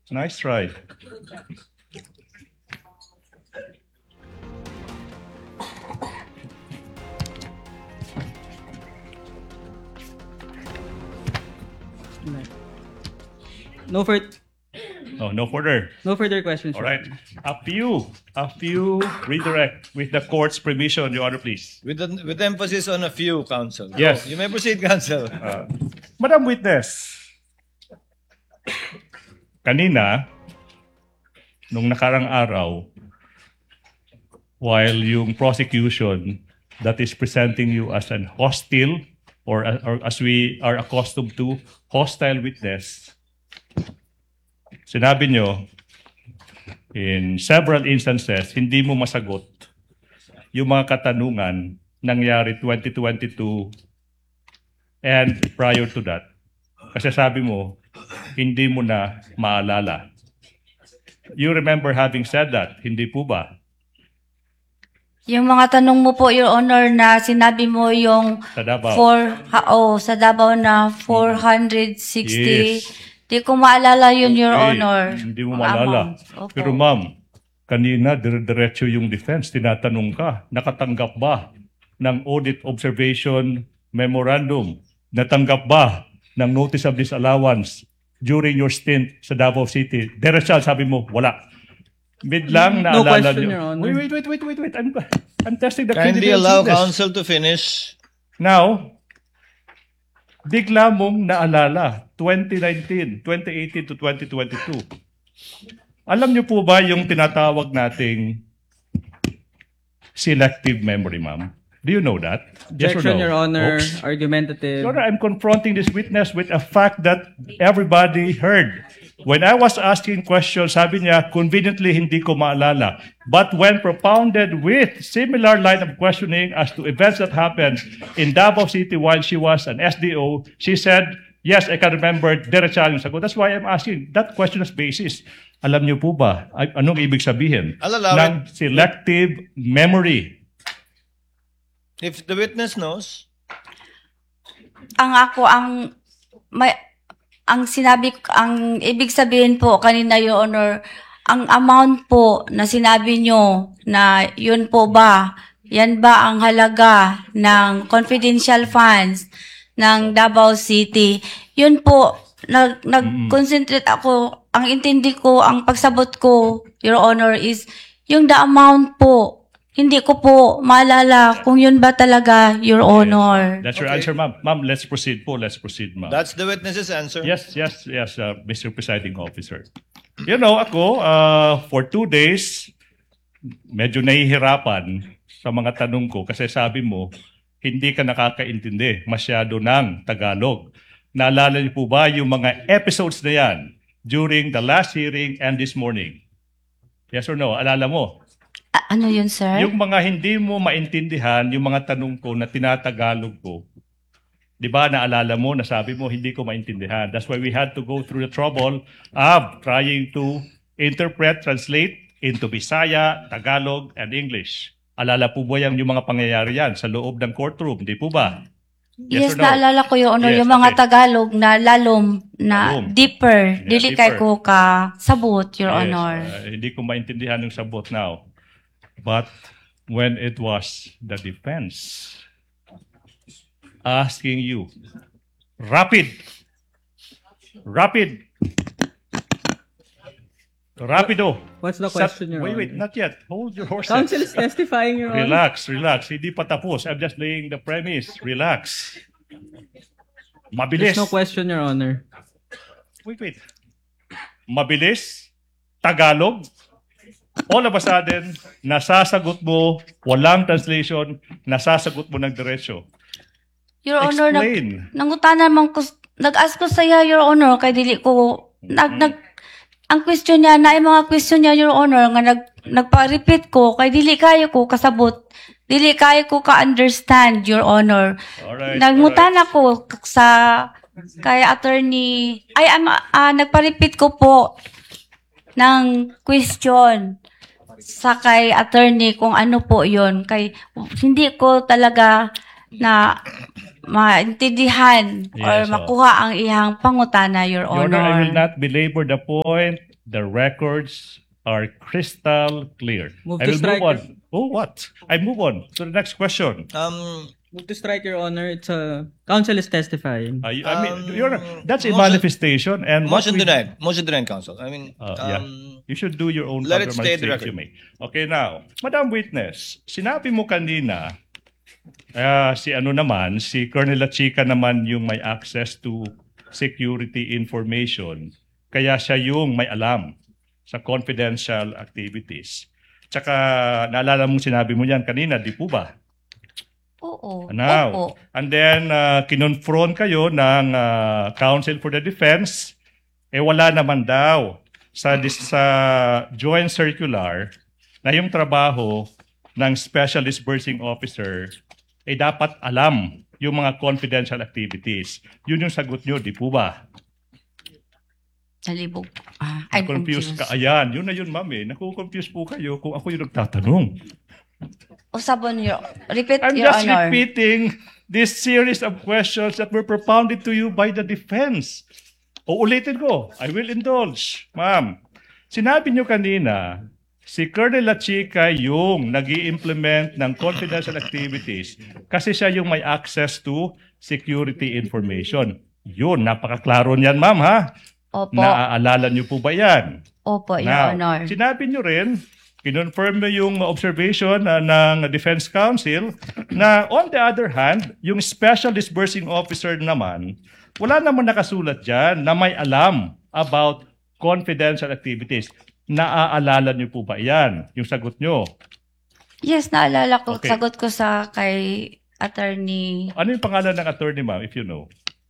Nice try. No further. No further questions. All right. A few redirect with the court's permission, Your Honor, please. With emphasis on a few, counsel. Yes. You may proceed, counsel. Madam Witness, kanina, nung nakarang araw, while yung prosecution that is presenting you as an hostile or as we are accustomed to, hostile witness, sinabi nyo, in several instances, hindi mo masagot yung mga katanungan nangyari 2022 and prior to that. Kasi sabi mo, hindi mo na maalala. You remember having said that, hindi po ba? Yung mga tanong mo po, Your Honor, na sinabi mo yung Sa Davao. sa Davao na 460. Yes. Di ko maalala yun, Your Okay, Honor. Hindi mo Ang maalala. amount. Opo. Pero ma'am, kanina dire-diretso yung defense. Tinatanong ka, nakatanggap ba ng audit observation memorandum? Natanggap ba ng notice of disallowance during your stint sa Davao City? Diretso, sabi mo, wala. Biglang No naalala question, nyo. Your Honor. Wait. I'm testing the Kindly credibility allow of this. counsel to finish. Now, bigla mong naalala, 2019, 2018 to 2022. Alam niyo po ba yung tinatawag nating selective memory, ma'am? Do you know that? Yes or Objection, no? Your Honor. Oops. Argumentative. Your Honor, I'm confronting this witness with a fact that everybody heard. When I was asking questions, sabi niya, conveniently hindi ko maalala. But when propounded with similar line of questioning as to events that happened in Davao City while she was an SDO, she said, yes, I can remember, diretsa yung sagot. That's why I'm asking that question as basis. Alam niyo po ba, anong ibig sabihin I'll allow ng selective memory? If the witness knows, Ang ibig sabihin po kanina, Your Honor, ang amount po na sinabi nyo na yun po ba, yan ba ang halaga ng confidential funds ng Davao City? Yun po, nag-concentrate ako, ang intindi ko, ang pagsabot ko, Your Honor, is yung the amount po. Hindi ko po maalala kung yun ba talaga, Your Honor. That's your Okay. answer, ma'am. Ma'am, let's proceed po. Let's proceed, ma'am. that's the witness's answer. Yes, Mr. Presiding Officer. You know, ako, for 2 days, medyo nahihirapan sa mga tanong ko kasi sabi mo, hindi ka nakakaintindi masyado ng Tagalog. Naalala niyo po ba yung mga episodes na yan during the last hearing and this morning? Yes or no? Alala mo? Ano yun, sir? Yung mga hindi mo maintindihan, yung mga tanong ko na tinatagalog ko, di ba naalala mo, nasabi mo, hindi ko maintindihan. That's why we had to go through the trouble of trying to interpret, translate into Bisaya, Tagalog, and English. Alala po ba yung mga pangyayari yan sa loob ng courtroom? Di po ba? Yes, or no? naalala ko, Your Honor, Yes, yung mga okay. Tagalog na lalom, na Lalom. deeper. Yeah, Dili kay deeper. ko ka sabot, Your Yes, Honor. hindi ko maintindihan yung sabot now. But when it was the defense asking you, rapido, What's the question, Your Honor? Wait, not yet. Hold your horses. Counsel is testifying, Your Honor. Relax. Hindi pa tapos. I'm just laying the premise. Relax. Mabilis. There's no question, Your Honor. Wait. Mabilis, Tagalog, all of a sudden, nasasagot mo, walang translation, nasasagot mo ng diretso. Your Honor, Explain. nangutana naman ko, nag-ask ko saya, Your Honor, kay dili ko, ang question niya, na mga question niya, Your Honor, nga nagpa-repeat ko, kay dili kayo ko kasabot, dili kayo ko ka-understand, Your Honor. Alright, Nagmutan ako kay attorney, nagpa-repeat ko po ng question sa kay attorney kung ano po yon, kay hindi ko talaga na maintindihan or Yes, makuha ang iyang pangutana, Your Your Honor, I will Honor. not belabor the point. The records are crystal clear. Move I to will strike. move on. Oh, what? I move on to the next question. Move to strike, Your Honor. It's counsel is testifying. I mean, Your Honor, that's a motion- manifestation and what Motion we- denied. Motion denied, counsel. I mean, Yeah. You should do your own let it stay the compromise if record. you may. Okay, now, Madam Witness, sinabi mo kanina, si Colonel Lachica naman yung may access to security information, kaya siya yung may alam sa confidential activities. Tsaka, naalala mo sinabi mo yan kanina, di po ba? Oo. Now, Opo. and then, kinonfront kayo ng Counsel for the Defense, wala naman daw sa joint circular na yung trabaho ng Special Disbursing Officer dapat alam yung mga confidential activities. Yun yung sagot nyo, di po ba? Nalibog. I'm Confused confused. ka. Ayan, yun na yun, ma'am eh. Naku-confuse po kayo kung ako yung nagtatanong. Usabon, repeat, I'm Your just Honor. repeating this series of questions that were propounded to you by the defense. Uulitin ko. I will indulge. Ma'am, sinabi nyo kanina, si Colonel Lachica yung nag implement ng confidential activities kasi siya yung may access to security information. Yun, napakaklaro niyan, ma'am, ha? Opo. Naaalala nyo po ba yan? Opo, Your Now, Honor. sinabi nyo rin, kinonfirm mo yung observation ng Defense Counsel na on the other hand, yung Special Disbursing Officer naman, wala naman nakasulat dyan na may alam about confidential activities. Naaalala niyo po ba yan? Yung sagot nyo. Yes, naalala ko. Okay. Sagot ko sa kay Attorney Ano yung pangalan ng attorney, ma'am, if you know?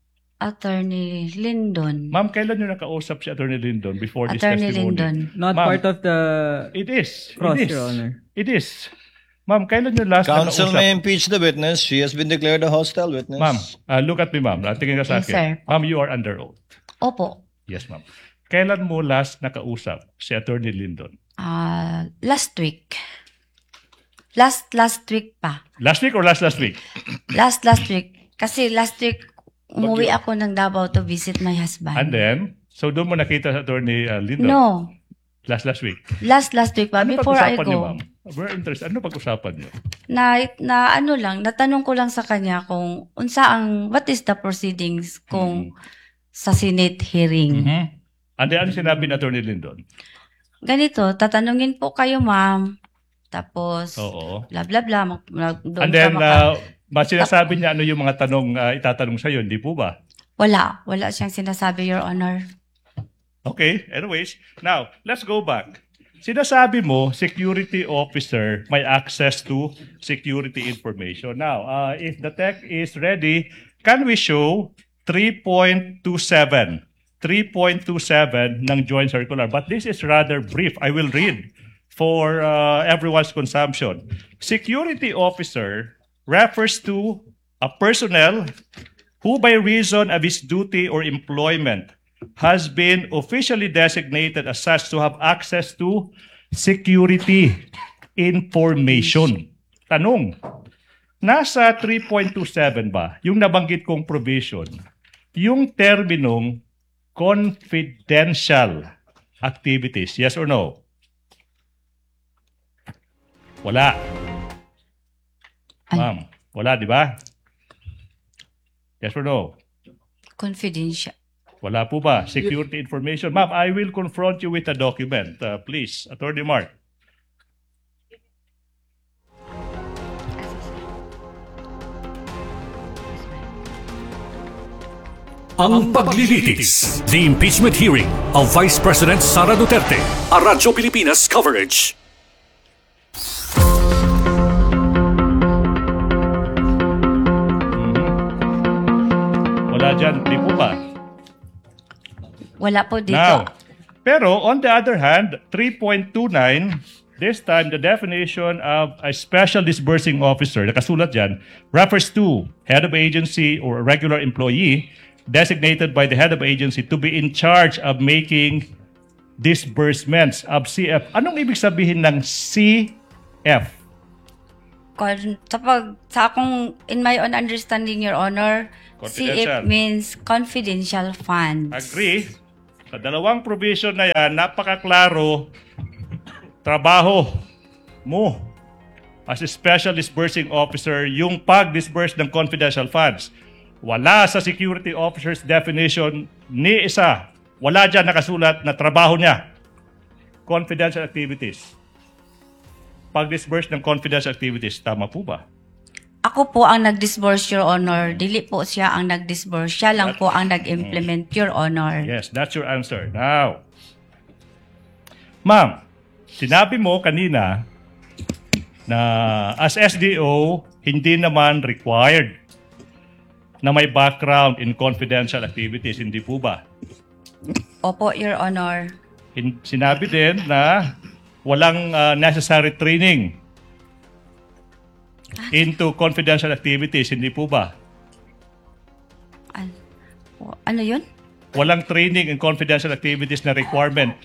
Lyndon. Ma'am, kailan nyo nakausap si Attorney Lyndon before this Attorney testimony? Lyndon. Not Ma'am, part of the It is. cross, It is. Your Honor. It is. Ma'am, kailan nyo last counsel nakausap? may impeach the witness. She has been declared a hostile witness. Ma'am, look at me, ma'am. Tingin ka sa Yes, akin. sir. Ma'am, you are under oath. Opo. Yes, ma'am. Kailan mo last nakausap si Attorney Lyndon? Last week. Last week pa. Last week or last week? Last week. Kasi last week, umuwi ako ng Davao to visit my husband. And then, so doon mo nakita sa Attorney Lyndon? No. Last week. Last week pa. Ano Before I pag-usapan niyo, go. ma'am? Very interesting. Ano pag-usapan niyo? Na ano lang, natanong ko lang sa kanya kung what is the proceedings kung sa Senate hearing. Mm-hmm. And then, ano sinabi ni Attorney Lyndon? Ganito, tatanungin po kayo, ma'am. Tapos, Oo. bla bla bla. Doon And then, ka sinasabi niya ano yung mga tanong itatanong sa'yo, hindi po ba? Wala siyang sinasabi, Your Honor. Okay, anyways. Now, let's go back. Sinasabi mo, security officer may access to security information. Now, if the tech is ready, can we show 3.27? 3.27 ng joint circular. But this is rather brief. I will read for everyone's consumption. Security officer refers to a personnel who by reason of his duty or employment has been officially designated as such to have access to security information. Tanong, nasa 3.27 ba, yung nabanggit kong provision, yung terminong confidential activities, yes or no? Wala. Ma'am, wala, di ba? Yes or no? Confidential. Wala po ba? Security information. Ma'am, I will confront you with a document. Please, Attorney Mark. Ang paglilitis, the impeachment hearing of Vice President Sara Duterte, a Radyo Pilipinas coverage. Wala dyan, di po ba? Wala po dito. Now, pero on the other hand, 3.29, this time the definition of a special disbursing officer, nakasulat dyan, refers to head of agency or a regular employee designated by the head of agency to be in charge of making disbursements of CF. Anong ibig sabihin ng CF? sa akong, in my own understanding, Your Honor, Confidential. CF means confidential funds. Agree. Sa dalawang provision na yan, napakaklaro, trabaho mo as a special disbursing officer yung pag-disburse ng confidential funds. Wala sa security officer's definition ni isa. Wala dyan nakasulat na trabaho niya. Confidential activities. Pag-disburse ng confidential activities, tama po ba? Ako po ang nag-disburse, Your Honor. Dili po siya ang nag-disburse. Siya lang po ang nag-implement, Your Honor. Yes, that's your answer. Now, ma'am, sinabi mo kanina na as SDO, hindi naman required na may background in confidential activities. Hindi po ba? Opo, Your Honor. Sinabi din na walang necessary training into confidential activities. Hindi po ba? Ano yun? Walang training in confidential activities na requirement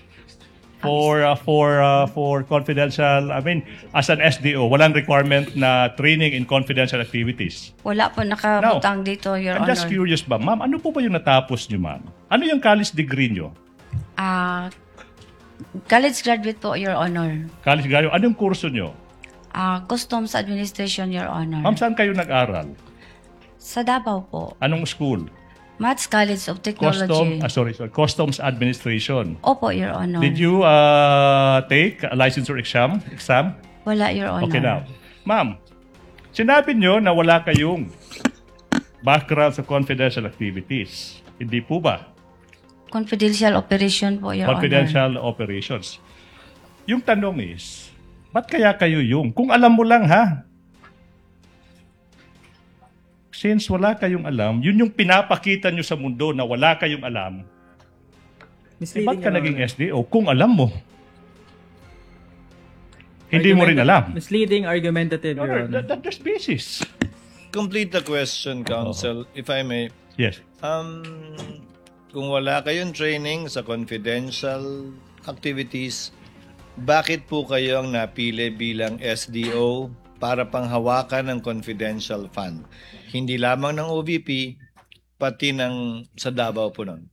for confidential, I mean, as an SDO, walang requirement na training in confidential activities. Wala po nakabutang dito, Your I'm Honor. just curious ba, ma'am, ano po ba yung natapos nyo, ma'am? Ano yung college degree nyo? College graduate po, Your Honor. College graduate, anong kurso nyo? Customs Administration, Your Honor. Ma'am, saan kayo nag-aral? Sa Davao po. Anong school? Maths College of Technology. Customs Administration. Opo, Your Honor. Did you take a licensure exam? Wala, Your Honor. Okay now. Ma'am, sinabi nyo na wala kayong background sa confidential activities. Hindi po ba? Confidential operation po, Your Honor. Confidential operations. Yung tanong is, ba't kaya kayo yung? Kung alam mo lang ha, since wala kayong alam, yun yung pinapakita nyo sa mundo na wala kayong alam, ba't ka Your naging Honor. SDO kung alam mo? Hindi mo rin alam. Misleading, argumentative, Your Honor. There's basis. Complete the question, counsel, if I may. Yes. Kung wala kayong training sa confidential activities, bakit po kayo ang napili bilang SDO para panghawakan ng confidential fund? Hindi lamang ng OVP, pati ng sa Davao po nun.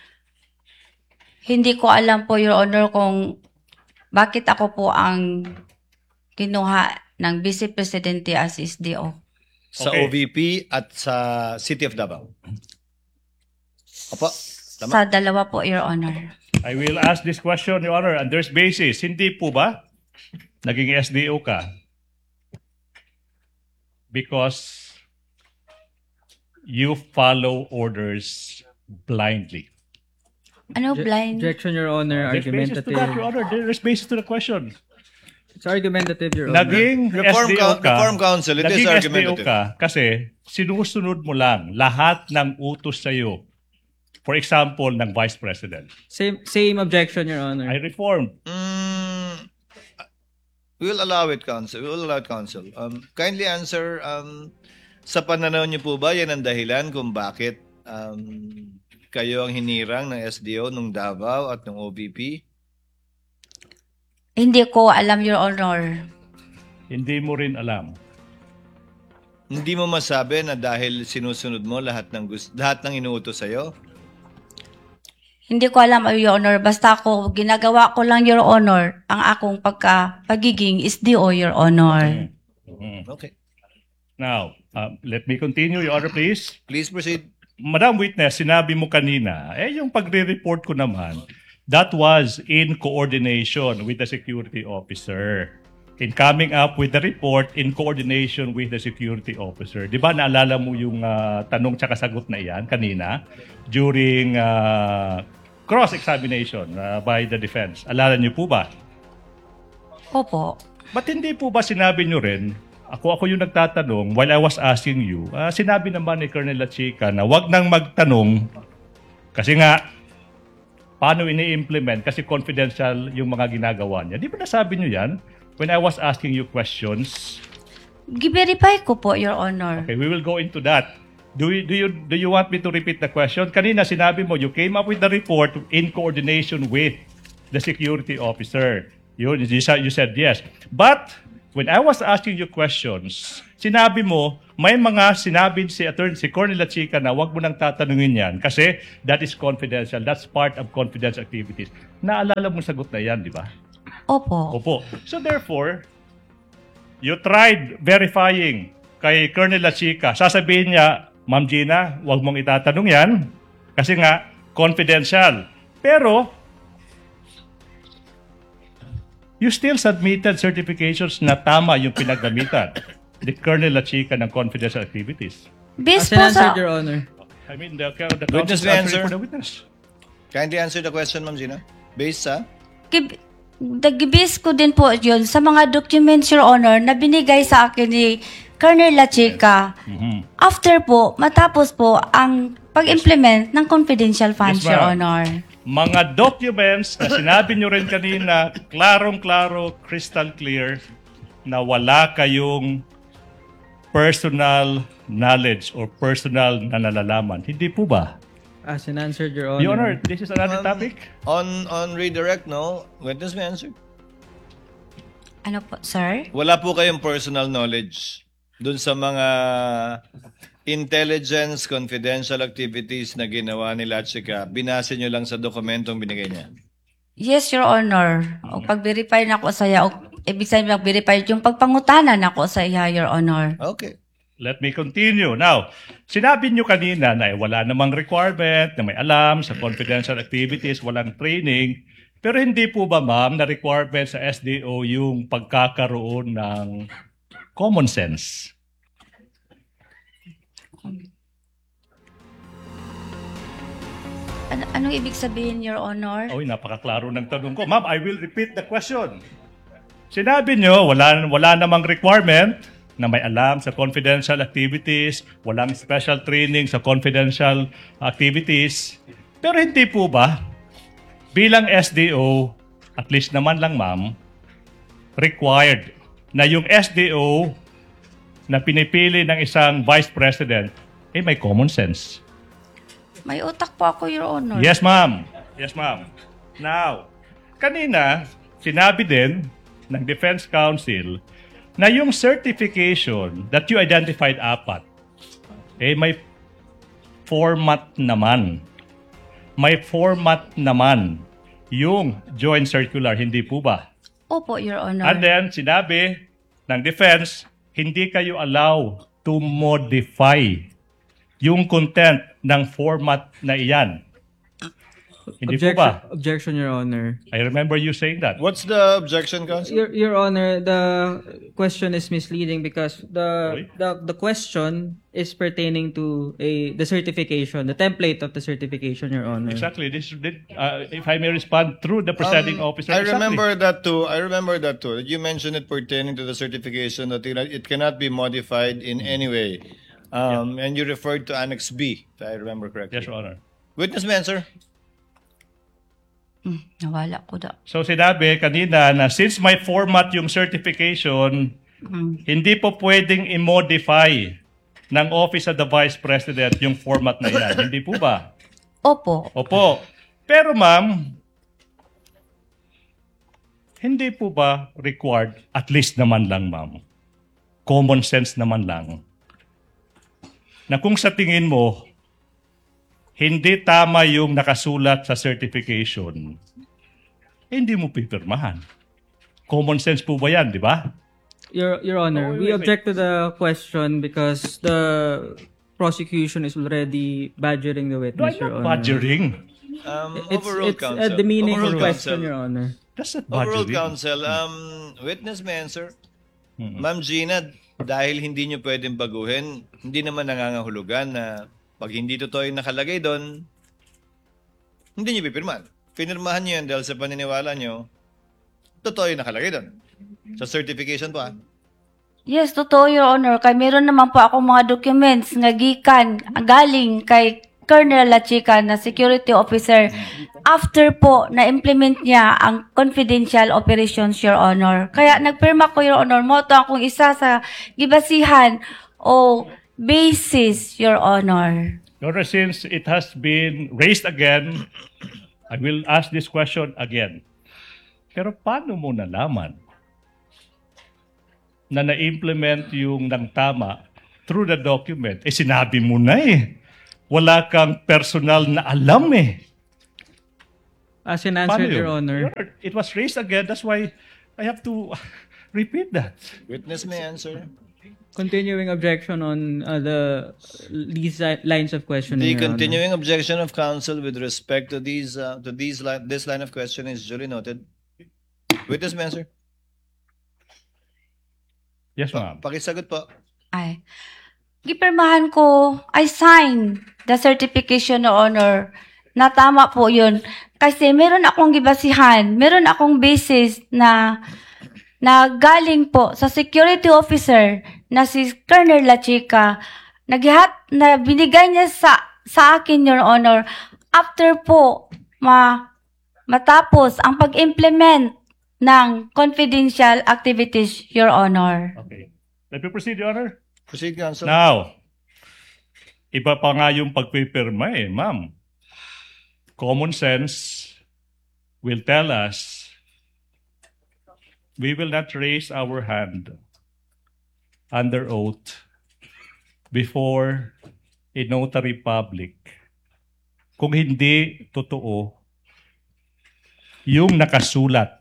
Hindi ko alam po, Your Honor, kung bakit ako po ang kinuha ng Vice Presidente as SDO. Sa Okay. OVP at sa City of Davao. Opo, tama. Sa dalawa po, Your Honor. I will ask this question, Your Honor, and there's basis. Hindi po ba naging SDO ka because you follow orders blindly? Ano, blind? Objection, Your Honor. There's basis to Argumentative. that, Your Honor. There's basis to the question. It's argumentative, Your Honor. Naging Reform SDO ka. Reform Council, it is Naging SDO argumentative. ka kasi sinusunod mo lang lahat ng utos sa'yo. For example, ng Vice President. Same objection, Your Honor. I reformed. We will allow it, counsel. We will allow it, counsel. Kindly answer, sa pananaw niyo po ba yan ang dahilan kung bakit kayo ang hinirang ng SDO nung Davao at nung OVP? Hindi ko alam, Your Honor. Hindi mo rin alam. Hindi mo masabi na dahil sinusunod mo lahat ng inuutos sa'yo? Hindi ko alam, Your Honor. Basta ako, ginagawa ko lang, Your Honor, ang akong pagiging SDO, Your Honor. Okay. Now, let me continue, Your Honor, please. Please proceed. Madam Witness, sinabi mo kanina, yung pagre-report ko naman, that was in coordination with the security officer. In coming up with the report in coordination with the security officer. Di ba naalala mo yung tanong tsaka sagot na iyan kanina during cross-examination by the defense? Alala niyo po ba? Opo. Ba't hindi po ba sinabi niyo rin, ako yung nagtatanong while I was asking you, sinabi naman ni Colonel Lachica na wag nang magtanong kasi nga, paano ini-implement kasi confidential yung mga ginagawa niya. Di ba nasabi niyo yan when I was asking you questions? Gi-verify ko po, Your Honor. Okay, we will go into that. Do you want me to repeat the question? Kanina sinabi mo, you came up with the report in coordination with the security officer. You said yes. But when I was asking you questions, sinabi mo, may mga sinabi si Colonel Lachica na wag mo nang tatanungin yan kasi that is confidential. That's part of confidential activities. Naalala mo sagot na yan, di ba? Opo. Opo. So therefore, you tried verifying kay Colonel Lachica. Sasabihin niya, Ma'am Gina, wag mong itatanong yan kasi nga, confidential. Pero, you still submitted certifications na tama yung pinaggamitan ni Colonel Lachica ng confidential activities. Based As po an answer, sa... Your Honor. I mean, the Witness counsel may answering answer. for the witness. Kindly answer the question, Ma'am Gina. Based sa? Nag-base ko din po yun sa mga documents, Your Honor, na binigay sa akin ni Colonel Lachica. After po, matapos po ang pag-implement ng confidential funds, Yes, Your ma'am. Honor. Mga documents na sinabi nyo rin kanina, klarong-klaro, crystal clear, na wala kayong personal knowledge or personal na nalalaman. Hindi po ba? As an answer, Your Honor. Your Honor, this is another topic. On redirect, no? Witness may answer. Ano po, sir? Wala po kayong personal knowledge dun sa mga intelligence confidential activities na ginawa ni Lachica. Binase nyo lang sa dokumentong binigay niya. Yes, Your Honor. O pag-verify na ako sa iya, o ibig sabihin mag-verify yung pagpangutanan ako sa iya, Your Honor. Okay. Let me continue. Now, sinabi nyo kanina na wala namang requirement, na may alam sa confidential activities, walang training. Pero hindi po ba, ma'am, na requirement sa SDO yung pagkakaroon ng common sense? Anong ibig sabihin, Your Honor? Oy, napakaklaro ng tanong ko. Ma'am, I will repeat the question. Sinabi nyo, wala namang requirement na may alam sa confidential activities, walang special training sa confidential activities. Pero hindi po ba, bilang SDO, at least naman lang ma'am, required na yung SDO na pinipili ng isang vice president, may common sense. May utak po ako, Your Honor. Yes, ma'am. Yes, ma'am. Now, kanina, sinabi din ng Defense Counsel na yung certification that you identified apat, may format naman. May format naman yung joint circular, hindi po ba? Opo, Your Honor. And then, sinabi ng defense, hindi kayo allow to modify yung content ng format na iyan. Hindi po ba? Objection, Your Honor. I remember you saying that. What's the objection, Counsel? Your Honor, the question is misleading because Sorry? the question is pertaining to the certification, the template of the certification, Your Honor. Exactly. If I may respond through the presiding officer. I exactly. remember that too. You mentioned it pertaining to the certification that it cannot be modified in any way. And you referred to Annex B, if I remember correctly. Yes, Your Honor. Witness may answer. Nawala ko da. So sinabi kanina na since may format yung certification, hindi po pwedeng i-modify ng Office of the Vice President yung format na yan. Hindi po ba? Opo. Opo. Pero ma'am, hindi po ba required, at least naman lang ma'am, common sense naman lang, na kung sa tingin mo, hindi tama yung nakasulat sa certification, hindi mo pipirmahan. Common sense po ba yan, di ba? Your Honor, we wait. object to the question because the prosecution is already badgering the No, witness, I'm Your not Honor. badgering. Overruled, It's Counsel. a demeaning Overruled, question, Counsel. Your Honor. That's not Overruled, badgering. Counsel. Witness may answer. Ma'am Gina, dahil hindi nyo pwedeng baguhin, hindi naman nangangahulugan na pag hindi totoo yung nakalagay doon, hindi nyo pipirman. Pinirmahan nyo yan dahil sa paniniwala nyo, totoo yung nakalagay doon. Sa certification po Yes, totoo, Your Honor. Kaya meron naman po ako mga documents nga galing kay Colonel Lachica na security officer after po na-implement niya ang confidential operations, Your Honor. Kaya nagpirma ko, Your Honor, mo to akong isa sa gibasihan o basis, Your Honor. Your Honor, since it has been raised again, I will ask this question again. Pero paano mo nalaman na na-implement yung ng tama through the document, sinabi mo na eh. Wala kang personal na alam eh. As in Paano answered, yun? Your Honor. It was raised again, that's why I have to repeat that. Witness may answer. Continuing objection on these lines of questioning, The Your Honor. continuing objection of counsel with respect to this line of question is duly noted. Witness may answer. Yes, ma'am. Pakisagot po. Ay. Gipirmahan ko, I sign the certification, Your Honor, na tama po yun. Kasi meron akong gibasihan, meron akong basis na galing po sa security officer na si Colonel Lachica, na binigay niya sa akin, Your Honor, after po matapos ang pag-implement ng confidential activities, Your Honor. Okay. Let me proceed, Your Honor. Proceed, counsel. Now, iba pa nga yung pagpipirma eh, ma'am. Common sense will tell us we will not raise our hand under oath before a notary public kung hindi totoo yung nakasulat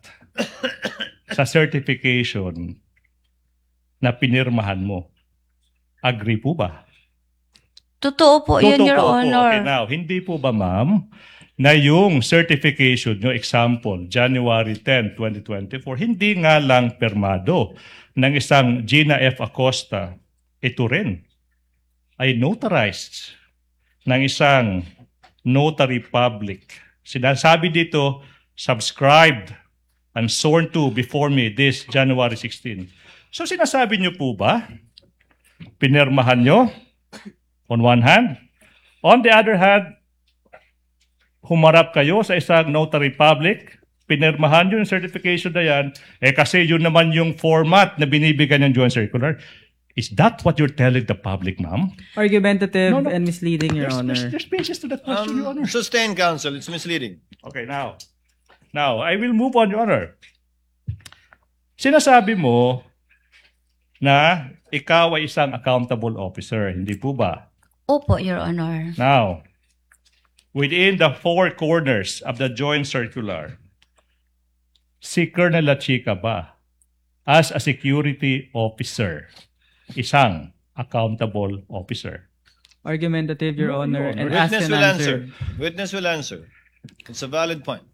sa certification na pinirmahan mo. Agree po ba? Totoo po yun, Totoo Your po. Honor. Okay, now, hindi po ba, ma'am, na yung certification nyo, example, January 10, 2024, hindi nga lang permado ng isang Gina F. Acosta, ito rin ay notarized ng isang notary public. Sinasabi dito, subscribed and sworn to before me this January 16. So sinasabi nyo po ba, pinirmahan nyo on one hand? On the other hand, humarap kayo sa isang notary public, pinirmahan nyo yung certification na yan, kasi yun naman yung format na binibigyan ng joint circular. Is that what you're telling the public, ma'am? Argumentative No. and misleading, Your Honor. There's basis to that question, Your Honor. Sustain, counsel. It's misleading. Okay, now, I will move on, Your Honor. Sinasabi mo na ikaw ay isang accountable officer, hindi po ba? Opo, Your Honor. Now, within the four corners of the joint circular, si Colonel Lachica ba, as a security officer, isang accountable officer? Argumentative, Your No, Honor. Your And Honor. asked Witness and will answer. answered. Witness will answer. It's a valid point.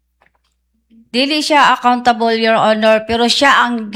Dili siya accountable, Your Honor, pero siya ang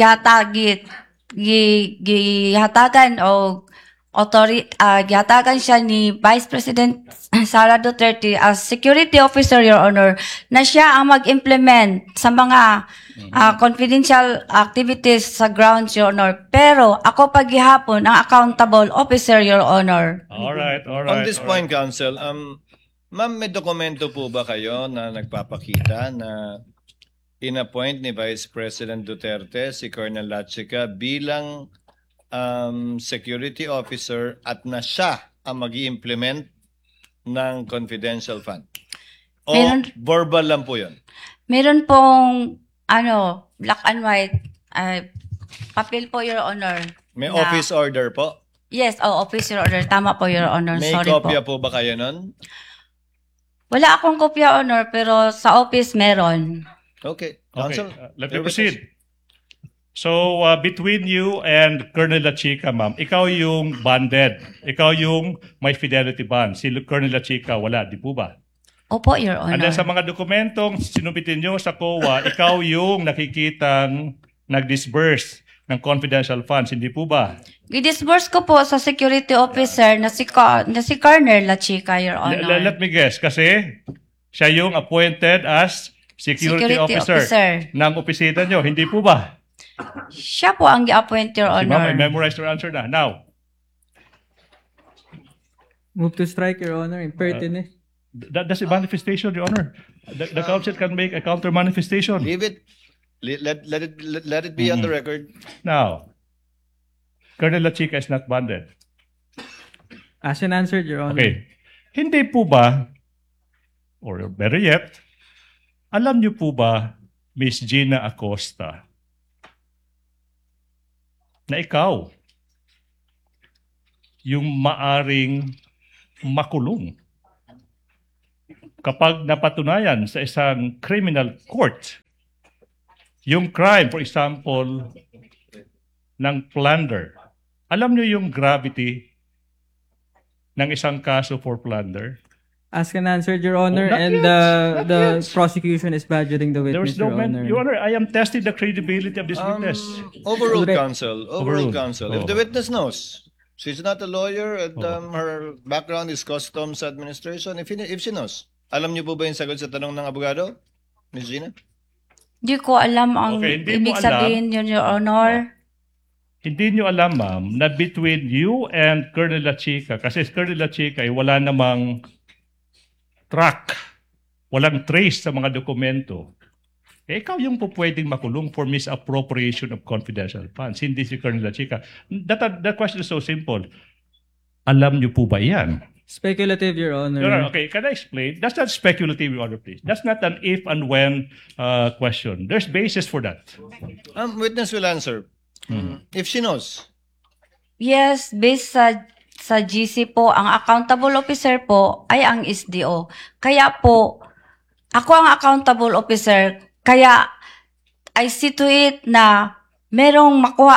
gihatagan o gihatagan siya ni Vice President Sara Duterte as security officer, Your Honor, na siya ang mag-implement sa mga confidential activities sa grounds, Your Honor. Pero ako paghihapon ang accountable officer, Your Honor. All right. On this point, counsel, ma'am, may dokumento po ba kayo na nagpapakita na in-appoint ni Vice President Duterte si Colonel Lachica bilang security officer at na siya ang mag-i-implement ng confidential fund? O verbal lang po yun? Meron pong black and white papel po, Your Honor. May na- office order po? Yes, office, Your Honor. Tama po, Your Honor. May Sorry kopya po. po ba kayo nun? Wala akong kopya, Honor, pero sa office meron. Okay. Okay, Counsel, let me your proceed. So, between you and Colonel Lachica, ma'am, ikaw yung bonded. Ikaw yung may fidelity bond. Si Colonel Lachica, wala. Di po ba? Opo, Your And Honor. then sa mga dokumentong sinubitin nyo sa COA, ikaw yung nakikitang nag-disburse ng confidential funds. Hindi po ba? Gidisburse ko po sa security officer na si Colonel Lachica, Your Honor. Let me guess. Kasi siya yung appointed as security officer ng opisina nyo. Hindi po ba? Siya po ang gi-appoint, Your Si ma'am, I Honor. memorized your answer na. Now, Move to strike, Your Honor. Impertinent. that's a manifestation, Your Honor. The council can make a counter manifestation. leave it. Let it be on the record. Now, Colonel Lachica is not bonded. Asked and answered, Your Honor. Okay. Hindi po ba, or better yet, alam niyo po ba, Miss Gina Acosta, na ikaw yung maaring makulong kapag napatunayan sa isang criminal court yung crime, for example, ng plunder. Alam niyo yung gravity ng isang kaso for plunder? Ask and answered, Your Honor, not and yet. Not the yet. prosecution is badgering the There witness, is no Your Honor. Your Honor, I am testing the credibility of this witness. Overruled, Correct. counsel. Overruled. Overruled, counsel. If Oh. the witness knows, she's not a lawyer and her background is customs administration. If she knows, alam niyo po ba yung sagot sa tanong ng abogado, Ms. Gina? Di ko alam ang Okay, hindi mo ibig alam. sabihin yun, Your Honor. Hindi nyo alam, ma'am, na between you and Colonel La Chica, kasi Colonel La Chica ay wala namang track, walang trace sa mga dokumento. Eh, ikaw yung po pwedeng makulong for misappropriation of confidential funds, hindi si Colonel La Chica. That question is so simple. Alam nyo po ba yan? Speculative, Your Honor. Your Honor, okay, can I explain? That's not speculative, Your Honor, please. That's not an if and when question. There's basis for that. Witness will answer. If she knows. Yes, based sa GC po, ang accountable officer po ay ang SDO. Kaya po, ako ang accountable officer, kaya I see to it na merong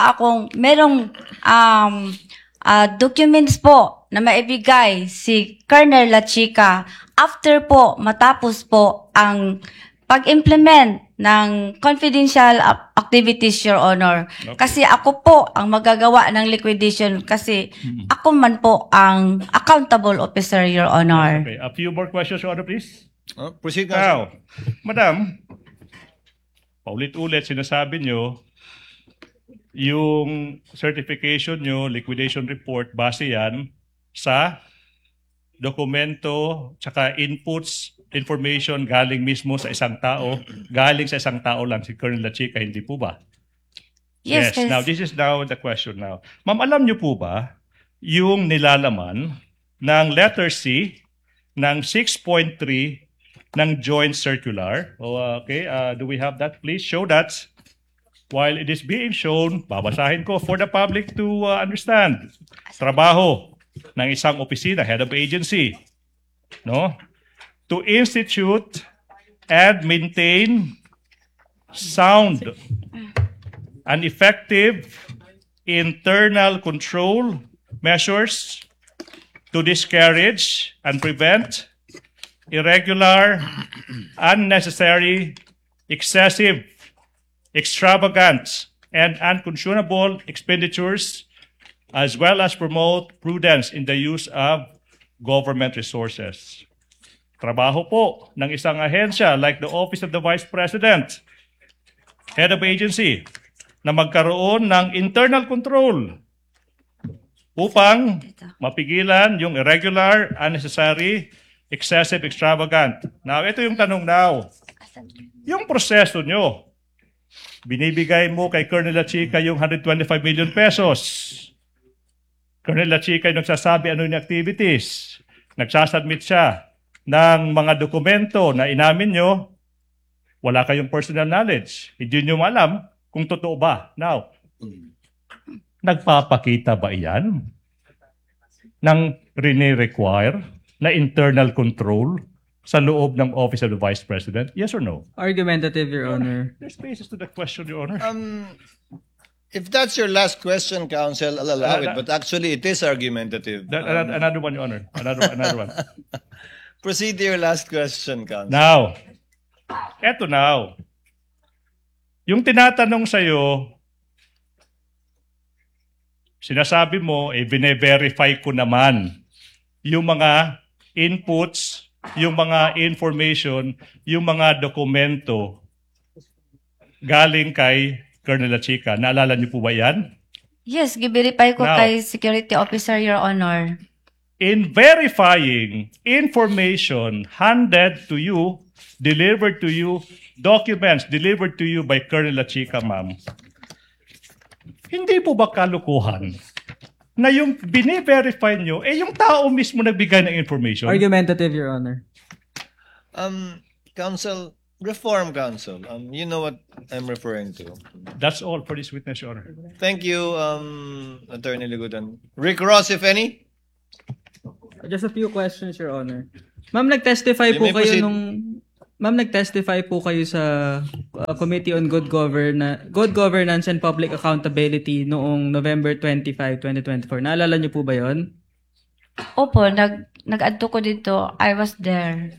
documents po na maibigay si Colonel La Chica after po, matapos po ang pag-implement ng confidential activities, Your Honor. Okay. Kasi ako po ang magagawa ng liquidation kasi ako man po ang accountable officer, Your Honor. Okay, a few more questions, Your Honor, please. Proceed, counsel. Now, Madam, paulit-ulit sinasabi nyo, yung certification nyo, liquidation report, base yan sa dokumento, tsaka inputs, information galing mismo sa isang tao, galing sa isang tao lang, si Colonel La Chica, hindi po ba? Yes, Now this is now the question now. Ma'am, alam niyo po ba yung nilalaman ng letter C ng 6.3 ng joint circular? Okay, do we have that? Please show that. While it is being shown, babasahin ko for the public to understand. Trabaho ng isang opisina, head of agency, no? To institute and maintain sound and effective internal control measures to discourage and prevent irregular, unnecessary, excessive, extravagant, and unconscionable expenditures, as well as promote prudence in the use of government resources. Trabaho po ng isang ahensya like the Office of the Vice President, Head of Agency, na magkaroon ng internal control upang mapigilan yung irregular, unnecessary, excessive, extravagant. Now, ito yung tanong now. Yung proseso nyo, binibigay mo kay Colonel La Chica yung 125 million pesos. Colonel La Chica yung nagsasabi ano yung activities. Nagsasubmit siya ng mga dokumento na inamin nyo, wala kayong personal knowledge. Hindi nyo alam kung totoo ba. Now, nagpapakita ba iyan ng rini-require na internal control sa loob ng Office of the Vice President? Yes or no? Argumentative, Your Honor. There's basis to the question, Your Honor. If that's your last question, counsel, I'll allow it. But actually, it is argumentative. Another one, Your Honor. Another one. Proceed to your last question, counsel. Now, eto now. Yung tinatanong sa'yo, sinasabi mo, bine-verify ko naman yung mga inputs, yung mga information, yung mga dokumento galing kay Colonel La Chica. Naalala niyo po ba yan? Yes, giverify ko Now, kay security officer, Your Honor. in verifying information handed to you, delivered to you, documents delivered to you by Colonel La Chica, ma'am, hindi po ba kalukuhan na yung bine-verify nyo, yung tao mismo nagbigay ng information? Argumentative, Your Honor. Counsel, Reform Council. You know what I'm referring to. That's all for this witness, Your Honor. Thank you, Attorney Ligudan. Rick Ross, if any? Just a few questions, Your Honor. Ma'am, nag-testify You po may kayo proceed. Ma'am, nag-testify po kayo sa Committee on Good Governance and Public Accountability noong November 25, 2024. Naalala niyo po ba 'yon? Opo, nag-adto ko dito. I was there.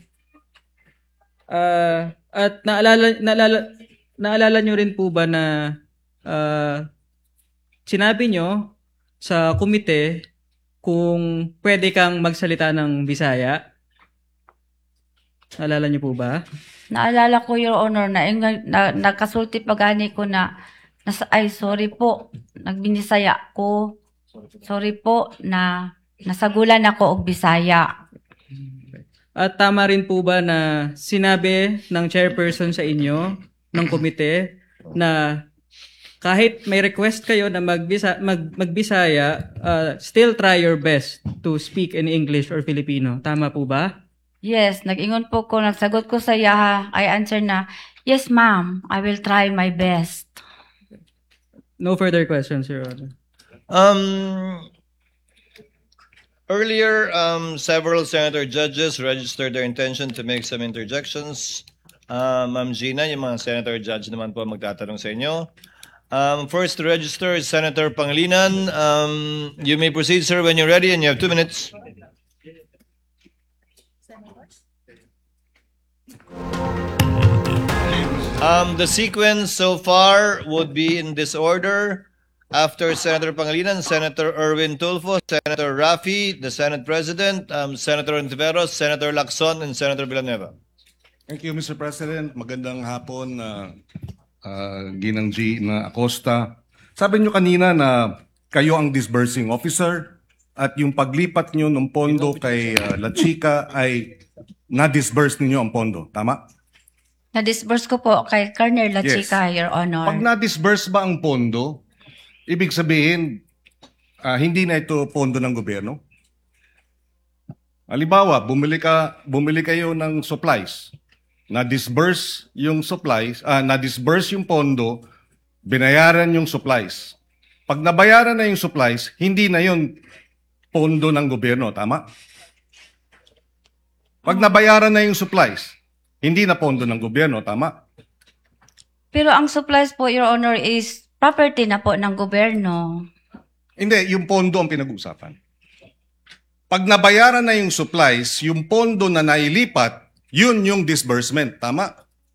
At naalala niyo rin po ba na sinabi niyo sa komite kung pwede kang magsalita ng Bisaya? Naalala niyo po ba? Naalala ko, Your Honor, nagkasulti pa gani ko na, ay, sorry po, nagbinisaya ko. Sorry po, nasagulan ako og Bisaya. At tama rin po ba na sinabi ng chairperson sa inyo, ng komite, na kahit may request kayo na magbisaya, still try your best to speak in English or Filipino. Tama po ba? Yes, nag-ingon po ko, nagsagot ko sa iya, I answer na, yes ma'am, I will try my best. No further questions, Your Honor. Earlier, several senator judges registered their intention to make some interjections. Ma'am Gina, yung mga senator judge naman po magtatanong sa inyo. First to register is Senator Pangilinan. You may proceed, sir, when you're ready, and you have 2 minutes. The sequence so far would be in this order. After Senator Pangilinan, Senator Erwin Tulfo, Senator Rafi, the Senate President, Senator Ontiveros, Senator Lacson, and Senator Villanueva. Thank you, Mr. President. Magandang hapon, Ginang G. na Acosta. Sabi nyo kanina na kayo ang disbursing officer at yung paglipat nyo ng pondo kay La Chica ay na-disburse ninyo ang pondo. Tama? Na-disburse ko po kay Colonel La Yes. Chica, Your Honor. Pag na-disburse ba ang pondo, ibig sabihin, hindi na ito pondo ng gobyerno? Halimbawa, bumili kayo ng supplies. Na-disburse yung supplies, na-disburse yung pondo, binayaran yung supplies. Pag nabayaran na yung supplies, hindi na yun pondo ng gobyerno, tama? Pag nabayaran na yung supplies, hindi na pondo ng gobyerno, tama? Pero ang supplies po, Your Honor, is property na po ng gobyerno. Hindi, yung pondo ang pinag-uusapan. Pag nabayaran na yung supplies, yung pondo na nailipat, yun yung disbursement. Tama?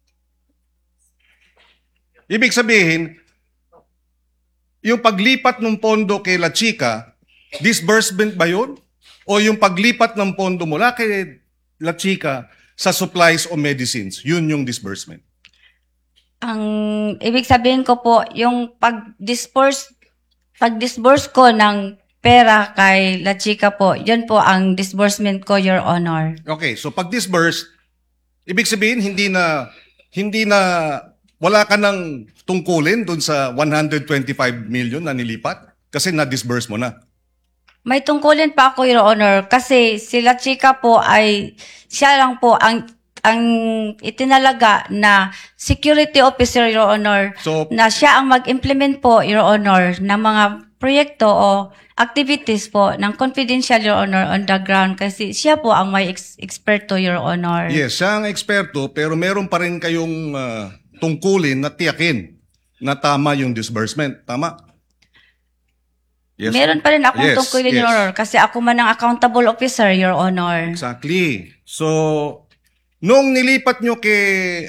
Ibig sabihin, yung paglipat ng pondo kay La Chica, disbursement ba yun? O yung paglipat ng pondo mula kay La Chica sa supplies o medicines, yun yung disbursement? Ang ibig sabihin ko po, yung pag-disburse ko ng pera kay La Chica po, yun po ang disbursement ko, Your Honor. Okay, so pag disburse, ibig sabihin hindi na wala ka nang tungkulin doon sa 125 million na nilipat kasi na-disburse mo na. May tungkulin pa ako, Your Honor, kasi si La Chica po ay, siya lang po ang itinalaga na security officer, Your Honor, So- na siya ang mag-implement po, Your Honor, ng mga proyekto o activities po ng confidential, Your Honor, on the ground kasi siya po ang may eksperto, Your Honor. Yes, siya ang eksperto pero meron pa rin kayong tungkulin na tiyakin na tama yung disbursement. Tama? Yes. Meron pa rin akong Yes, tungkulin, yes. Your Honor, kasi ako man ang accountable officer, Your Honor. Exactly. So, nung nilipat nyo kay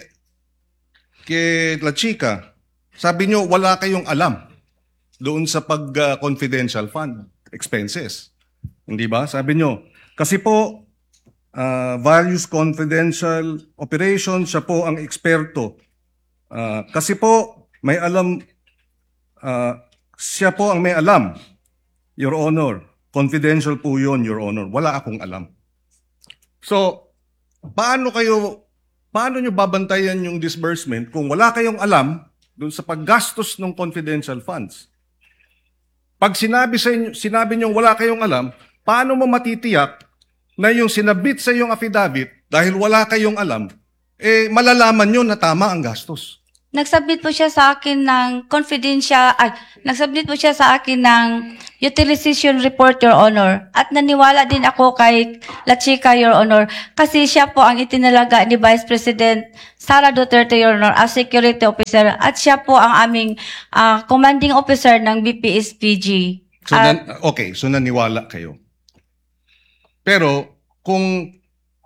La Chica, sabi nyo wala kayong alam doon sa pag-confidential fund expenses. Hindi ba? Sabi nyo, kasi po, values confidential operations, siya po ang eksperto. Kasi po, may alam, siya po ang may alam, Your Honor. Confidential po yun, Your Honor. Wala akong alam. So, paano nyo babantayan yung disbursement kung wala kayong alam doon sa paggastos ng confidential funds? Pag sinabi nyo wala kayong alam, paano mo matitiyak na yung sinabit sa iyong affidavit dahil wala kayong alam, malalaman nyo na tama ang gastos. Nagsubmit po siya sa akin ng nagsubmit po siya sa akin ng utilization report, Your Honor. At naniwala din ako kay La Chica, Your Honor, kasi siya po ang itinalaga ni Vice President Sara Duterte, Your Honor, as security officer. At siya po ang aming commanding officer ng BPSPG. So, so naniwala kayo. Pero, kung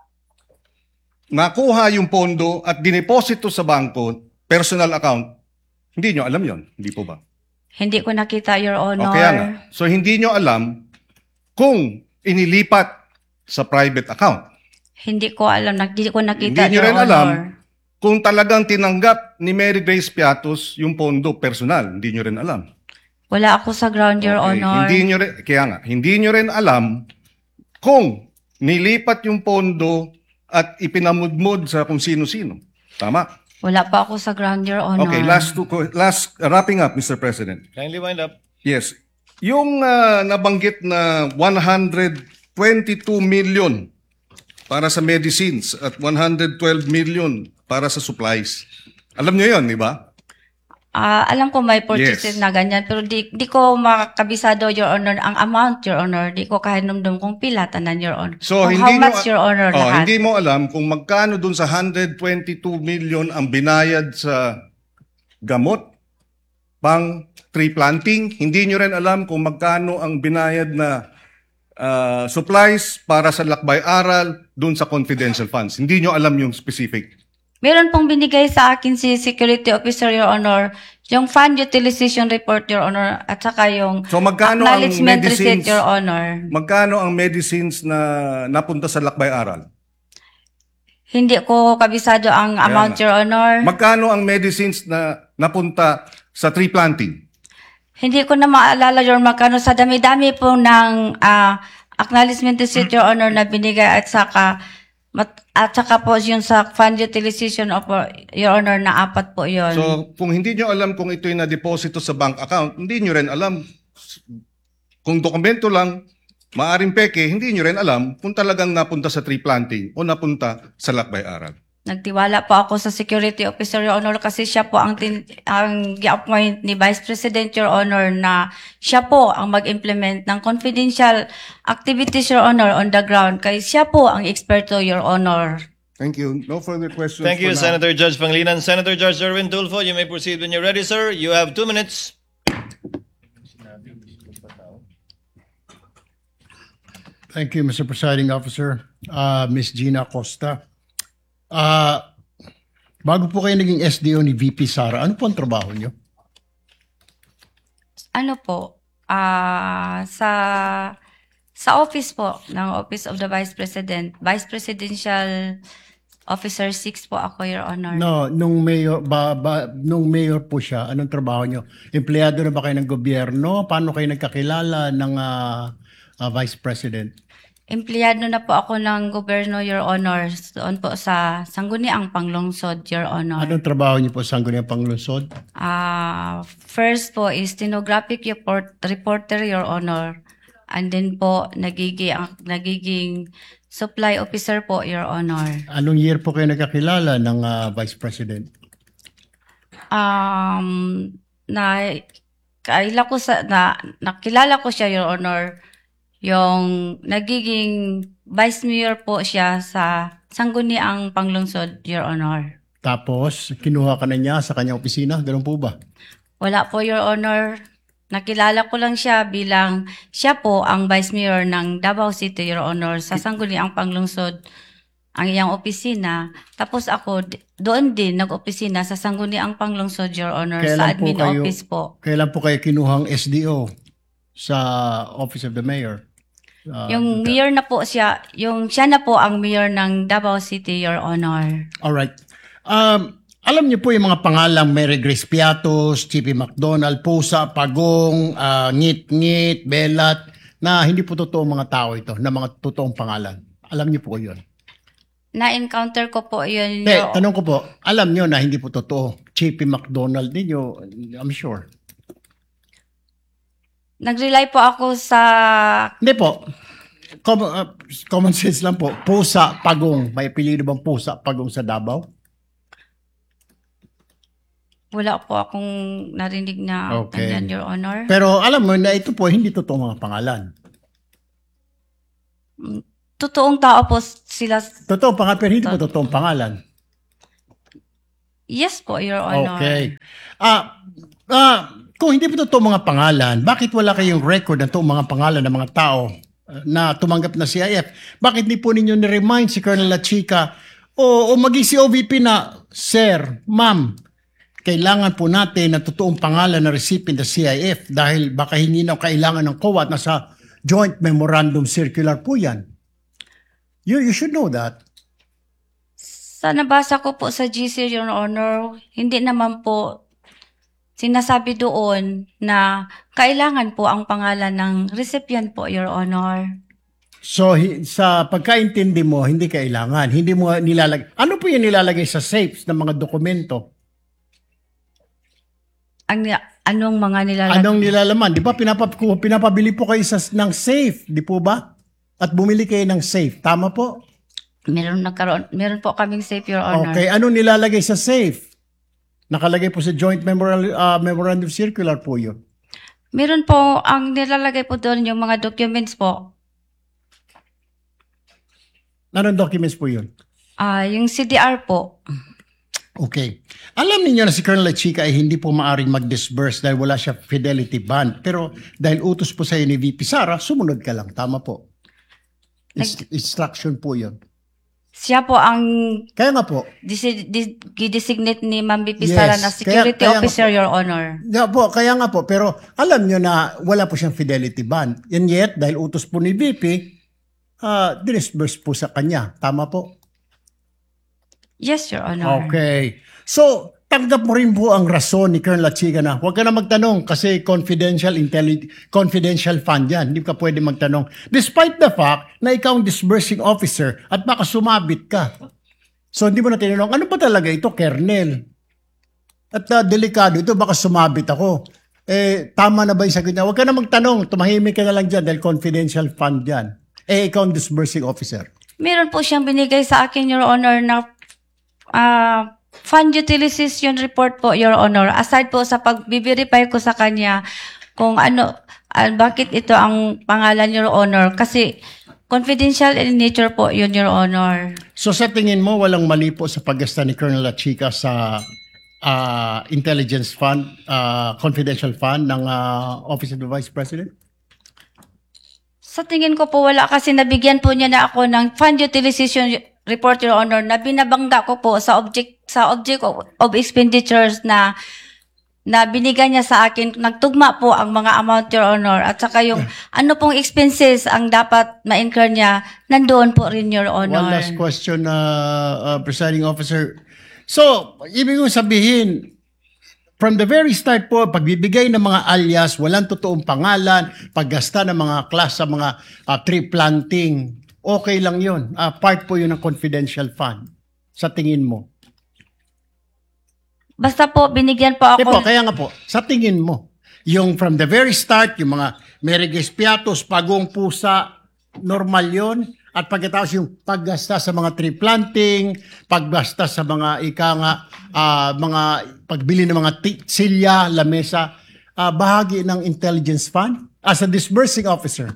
nakuha yung pondo at dineposito sa bangko, personal account, hindi nyo alam yon, hindi po ba? Hindi ko nakita, Your Honor. Okay nga. So, hindi nyo alam kung inilipat sa private account. Hindi ko alam, hindi ko nakita, Hindi nyo Your rin Honor. alam kung talagang tinanggap ni Mary Grace Piatos yung pondo personal. Hindi nyo rin alam. Wala ako sa ground, Your Okay, Honor. Hindi nyo rin alam kung nilipat yung pondo at ipinamudmod sa kung sino-sino. Tama? Wala pa ako sa ground, Your Honor. Okay, wrapping up, Mr. President. Kindly wind up. Yes. Yung nabanggit na 122 million para sa medicines at 112 million para sa supplies. Alam nyo yun, di ba? Alam ko may purchases Yes. na ganyan, pero di ko makakabisado, Your Honor, ang amount, Your Honor. Di ko kahinumdum kung pila tanan, Your Honor. So, kung hindi how much, Your Honor, lahat. hindi mo alam kung magkano dun sa 122 million ang binayad sa gamot pang tree planting. Hindi nyo rin alam kung magkano ang binayad na supplies para sa lakbay-aral dun sa confidential funds. Hindi nyo alam yung specific. Meron pong binigay sa akin si Security Officer, Your Honor, yung fund utilization report, Your Honor, at saka yung So, magkano ang acknowledgement receipt, medicines? Your Honor. Magkano ang medicines na napunta sa lakbay-aral? Hindi ko kabisado ang amount, nga. Your Honor. Magkano ang medicines na napunta sa tree planting? Hindi ko na maalala, Your Honor, magkano sa dami-dami po ng acknowledgement receipt, Your Honor, na binigay at saka po yung sa fund utilization of Your Honor na 4 po yun. So, kung hindi nyo alam kung ito'y na-deposito sa bank account, hindi nyo rin alam. Kung dokumento lang, maaring peke, hindi nyo rin alam kung talagang napunta sa tree planting o napunta sa lakbay-aral. Nagtiwala po ako sa Security Officer, Your Honor, kasi siya po ang gi-appoint ni Vice President, Your Honor, na siya po ang mag-implement ng confidential activities, Your Honor, on the ground. Kaya siya po ang eksperto, Your Honor. Thank you. No further questions. Thank you, for now. Senator Judge Panglinan. Senator Judge Erwin Tulfo, you may proceed when you're ready, sir. You have 2 minutes. Thank you, Mr. Presiding Officer. Ms. Gina Costa. Bago po kayo naging SDO ni VP Sara, ano po ang trabaho niyo? Ano po? Sa office po, ng Office of the Vice President, Vice Presidential Officer 6 po ako, Your Honor. No, nung mayor po siya, anong trabaho niyo? Empleyado na ba kayo ng gobyerno? Paano kayo nagkakilala ng Vice President? Empleyado na po ako ng gobyerno, Your Honor, doon po sa Sangguniang Panglungsod, Your Honor. Anong trabaho niyo po sa Sangguniang Panglungsod? First po is stenographic reporter, Your Honor. And then po, nagiging supply officer po, Your Honor. Anong year po kayo nagkakilala ng Vice President? Nakilala ko siya, Your Honor, yung nagiging vice mayor po siya sa Sangguniang Panglungsod, Your Honor. Tapos, kinuha ka na niya sa kanyang opisina? Ganun po ba? Wala po, Your Honor. Nakilala ko lang siya bilang siya po ang vice mayor ng Davao City, Your Honor, sa Sangguniang Panglungsod, ang iyang opisina. Tapos ako, doon din nag-opisina sa Sangguniang Panglungsod, Your Honor, sa admin office po. Kailan po kayo kinuhang SDO sa Office of the Mayor? Yung mayor na po siya, siya na po ang mayor ng Davao City, Your Honor. Alright. Alam niyo po yung mga pangalang Mary Grace Piatos, Chippy McDonald, Pusa, Pagong, Ngit-Ngit, Belat, na hindi po totoong mga tao ito, na mga totoong pangalan. Alam niyo po yun. Na-encounter ko po yun. Tanong ko po, alam niyo na hindi po totoo. Chippy McDonald ninyo, I'm sure. Nag-rely po ako sa... Hindi po. Common sense lang po. Pusa, Pagong. May apelyido bang Pusa, Pagong sa Davao? Wala po akong narinig na Okay. ganyan, Your Honor. Pero alam mo na ito po, hindi totoo mga pangalan. Totoong tao po sila. Totoo pangalan, pero hindi po totoong pangalan. Yes po, Your Honor. Okay. Kung hindi po totoo mga pangalan, bakit wala kayong record ng toong mga pangalan ng mga tao na tumanggap na CIF? Bakit hindi po ninyo ni-remind si Colonel La Chica o maging si OVP na, Sir, Ma'am, kailangan po natin ng totoong pangalan na recipient ng CIF dahil baka hindi na kailangan ng COA at nasa Joint Memorandum Circular po yan. You should know that. Sa nabasa ko po sa GC, Your Honor, hindi naman po sinasabi doon na kailangan po ang pangalan ng recipient po, Your Honor. So, sa pagkaintindi mo, hindi kailangan. Hindi mo nilalagay. Ano po yung nilalagay sa safes ng mga dokumento? Anong mga nilalagay? Anong nilalaman? Di ba pinapabili po kayo ng safe, di po ba? At bumili kayo ng safe. Tama po? Meron po kaming safe, Your Honor. Okay. Anong nilalagay sa safe? Nakalagay po sa Joint Memorandum Circular po yun. Meron po, ang nilalagay po doon yung mga documents po. Anong documents po yun? Yung CDR po. Okay. Alam niyo na si Colonel La Chica ay hindi po maaring mag-disburse dahil wala siya fidelity bond. Pero dahil utos po sa'yo ni VP Sara, sumunod ka lang. Tama po. Instruction po yun. Siya po ang Kaya nga po. designate ni Ma'am VP Yes. Sara na security Kaya nga officer, Your Honor. Kaya nga po. Pero alam niyo na wala po siyang fidelity bond. And yet, dahil utos po ni VP, dinisburse po sa kanya. Tama po. Yes, Your Honor. Okay. So, tanggap mo rin po ang rason ni Colonel La Chica na huwag ka na magtanong kasi confidential fund yan. Hindi ka pwede magtanong. Despite the fact na ikaw ang disbursing officer at baka sumabit ka. So, hindi mo na tinanong, ano ba talaga ito, Colonel? At delikado ito, baka sumabit ako. Tama na ba yung sagot niya? Huwag ka na magtanong, tumahimik ka na lang dyan dahil confidential fund yan. Ikaw ang disbursing officer. Meron po siyang binigay sa akin, Your Honor, na fund utilization report po, Your Honor. Aside po sa pag-verify ko sa kanya kung bakit ito ang pangalan, Your Honor. Kasi confidential in nature po yun, Your Honor. So sa tingin mo, walang mali po sa paggasta ni Colonel La Chica sa intelligence fund, confidential fund ng Office of the Vice President? Sa tingin ko po wala kasi nabigyan po niya na ako ng fund utilization report, Your Honor, na binabangga ko po sa object of expenditures na binigay niya sa akin. Nagtugma po ang mga amount, Your Honor, at saka yung ano pong expenses ang dapat ma-incur niya, nandoon po rin, Your Honor. One last question, Presiding Officer. So, ibig kong sabihin, from the very start po, pagbibigay ng mga alias, walang totoong pangalan, paggasta ng mga class sa mga tree planting, okay lang yun. Part po yun ng confidential fund. Sa tingin mo? Basta po, binigyan po ako. Kaya nga po, sa tingin mo, yung from the very start, yung mga Mereges Piatos, Pagong Pusa, normal yun. At pagkatapos yung paggasta sa mga tree planting, paggasta sa mga mga pagbili ng mga silya, lamesa, bahagi ng intelligence fund as a disbursing officer.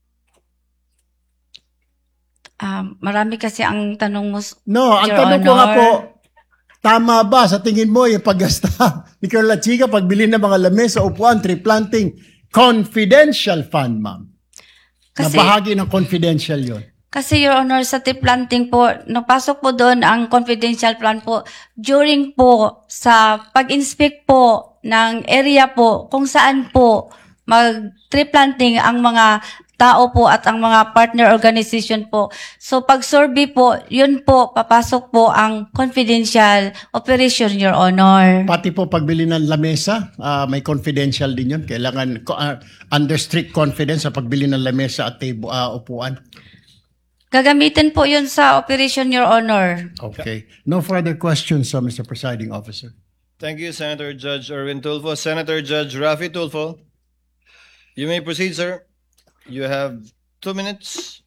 Marami kasi ang tanong mo, No, ang Your tanong ko nga Honor. po, tama ba sa tingin mo yung paggasta ni Colonel La Chica, pagbili ng mga lamesa, upuan, tree planting, confidential fund, ma'am? Na Kasi- bahagi ng confidential yon. Kasi, Your Honor, sa tree planting po, napasok po doon ang confidential plan po during po sa pag-inspect po ng area po kung saan po mag-tree planting ang mga tao po at ang mga partner organization po. So, pag-survey po, yun po, papasok po ang confidential operation, Your Honor. Pati po pagbili ng lamesa, may confidential din yun. Kailangan under strict confidence sa pagbili ng lamesa at upuan. Gagamitin po yun sa operation, Your Honor. Okay. No further questions, Mr. Presiding Officer. Thank you, Senator Judge Erwin Tulfo. Senator Judge Rafi Tulfo, you may proceed, sir. You have 2 minutes.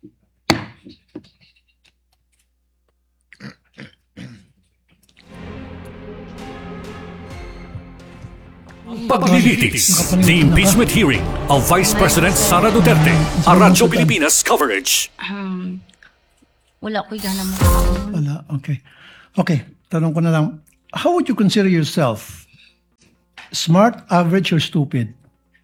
Paglilitis. The impeachment hearing of Vice President Sara Duterte. A Radyo Pilipinas coverage. Wala ko'y gana mo kaon. Wala, okay. Okay, tanong ko na lang. How would you consider yourself? Smart, average, or stupid?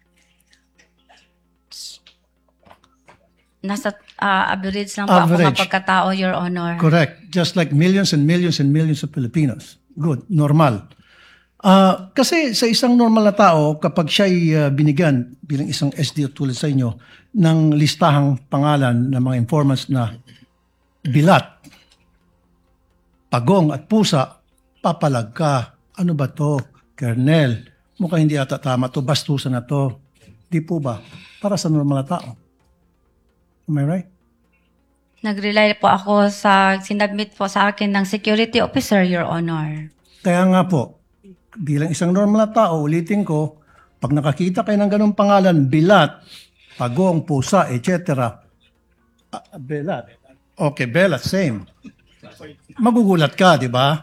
Nasa average lang po ako Average. mapagkatao, Your Honor. Correct. Just like millions and millions and millions of Filipinos. Good. Normal. Kasi sa isang normal na tao, kapag siya'y binigyan bilang isang SDO tulad sa inyo ng listahang pangalan ng mga informants na bilat, pagong at pusa, papalag ka. Ano ba to? Kernel, mukhang hindi ata tama to. Bastusan na to. Di po ba? Para sa normal na tao. Am I right? Nag-rely po ako sa sinabmit po sa akin ng security officer, Your Honor. Kaya nga po, bilang isang normal na tao, ulitin ko, pag nakakita kayo ng ganong pangalan, bilat, pagong, pusa, etc. Belat. Okay, belat, same. Magugulat ka, di ba?